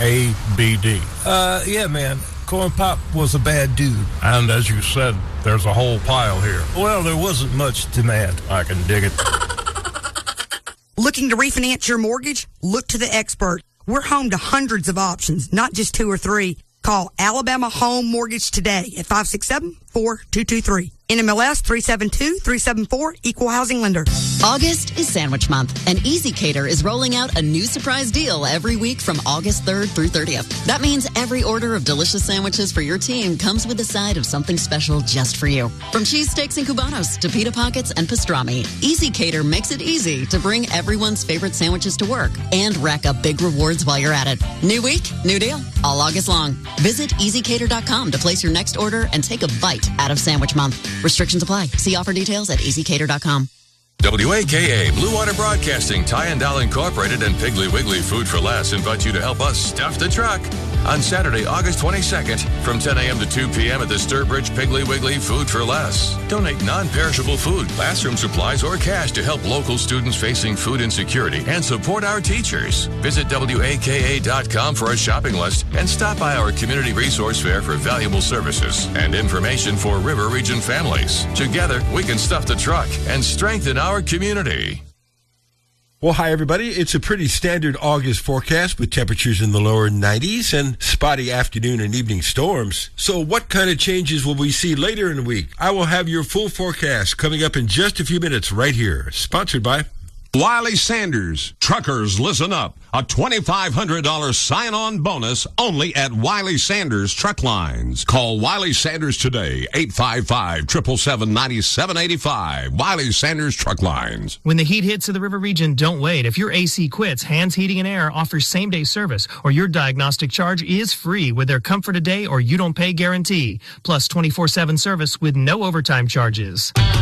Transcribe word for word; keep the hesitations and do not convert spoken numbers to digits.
A B D. Uh, yeah, man. Corn Pop was a bad dude. And as you said, there's a whole pile here. Well, there wasn't much demand. I can dig it. Looking to refinance your mortgage? Look to the expert. We're home to hundreds of options, not just two or three. Call Alabama Home Mortgage today at five six seven, four two two three. N M L S three seven two, three seven four, Equal Housing Lender. August is Sandwich Month, and Easy Cater is rolling out a new surprise deal every week from August third through thirtieth. That means every order of delicious sandwiches for your team comes with a side of something special just for you. From cheesesteaks and cubanos to pita pockets and pastrami, Easy Cater makes it easy to bring everyone's favorite sandwiches to work and rack up big rewards while you're at it. New week, new deal, all August long. Visit easy cater dot com to place your next order and take a bite out of Sandwich Month. Restrictions apply. See offer details at easy cater dot com. W A K A, Blue Water Broadcasting, Ty and Doll Incorporated, and Piggly Wiggly Food for Less invite you to help us stuff the truck on Saturday, August twenty-second from ten a.m. to two p.m. at the Sturbridge Piggly Wiggly Food for Less. Donate non-perishable food, classroom supplies, or cash to help local students facing food insecurity and support our teachers. Visit W A K A dot com for a shopping list and stop by our community resource fair for valuable services and information for River Region families. Together, we can stuff the truck and strengthen our community. Well, hi, everybody. It's a pretty standard August forecast with temperatures in the lower nineties and spotty afternoon and evening storms. So what kind of changes will we see later in the week? I will have your full forecast coming up in just a few minutes right here. Sponsored by Wiley Sanders. Truckers, listen up. A twenty-five hundred dollars sign-on bonus only at Wiley Sanders Truck Lines. Call Wiley Sanders today, eight five five, seven seven seven, nine seven eight five. Wiley Sanders Truck Lines. When the heat hits to the River Region, don't wait. If your A C quits, Hands Heating and Air offers same-day service, or your diagnostic charge is free with their Comfort a Day or You Don't Pay guarantee, plus twenty-four seven service with no overtime charges.